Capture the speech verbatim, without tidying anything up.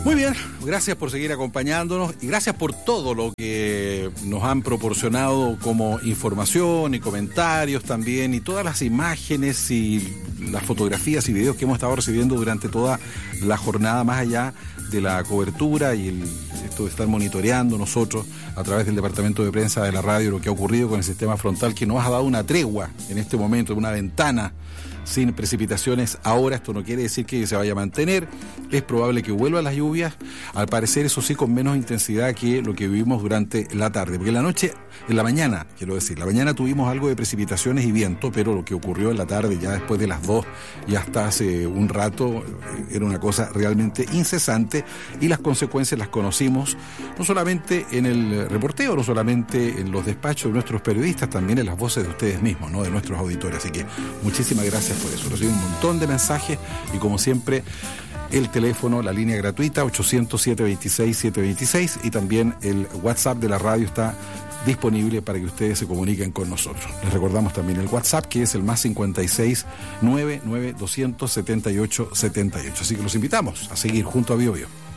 Muy bien, gracias por seguir acompañándonos y gracias por todo lo que nos han proporcionado como información y comentarios también, y todas las imágenes y las fotografías y videos que hemos estado recibiendo durante toda la jornada, más allá de la cobertura y el, esto de estar monitoreando nosotros a través del departamento de prensa de la radio lo que ha ocurrido con el sistema frontal, que nos ha dado una tregua en este momento, una ventana sin precipitaciones. Ahora esto no quiere decir que se vaya a mantener, es probable que vuelvan las lluvias, al parecer eso sí con menos intensidad que lo que vivimos durante la tarde, porque en la noche, en la mañana, quiero decir, la mañana tuvimos algo de precipitaciones y viento, pero lo que ocurrió en la tarde, ya después de las dos y hasta hace un rato, era una cosa realmente incesante, y las consecuencias las conocimos no solamente en el reporteo, no solamente en los despachos de nuestros periodistas, también en las voces de ustedes mismos, ¿no?, de nuestros auditores. Así que muchísimas gracias por eso. Recibí un montón de mensajes y, como siempre, el teléfono, la línea gratuita ochocientos, siete veintiséis, siete veintiséis, y también el WhatsApp de la radio está disponible para que ustedes se comuniquen con nosotros. Les recordamos también el WhatsApp, que es el más cincuenta y seis, noventa y nueve, doscientos setenta y ocho, setenta y ocho. Así que los invitamos a seguir junto a Bio Bio.